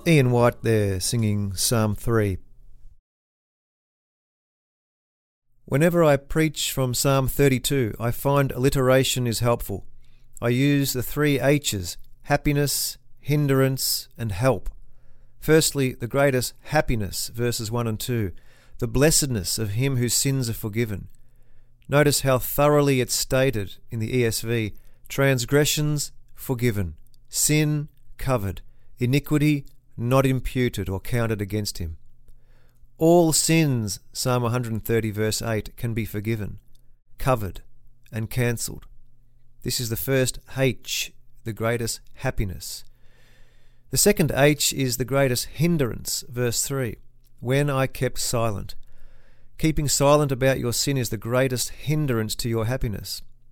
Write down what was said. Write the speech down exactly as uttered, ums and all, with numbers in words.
Ian White there singing Psalm three. Whenever I preach from Psalm thirty-two, I find alliteration is helpful. I use the three H's, happiness, hindrance, and help. Firstly, the greatest happiness, verses one and two, the blessedness of him whose sins are forgiven. Notice how thoroughly it's stated in the E S V, transgressions forgiven, sin covered, iniquity not imputed or counted against him. All sins, Psalm one thirty verse eight, can be forgiven, covered, and cancelled. This is the first H, the greatest happiness. The second H is the greatest hindrance, verse three, when I kept silent. Keeping silent about your sin is the greatest hindrance to your happiness.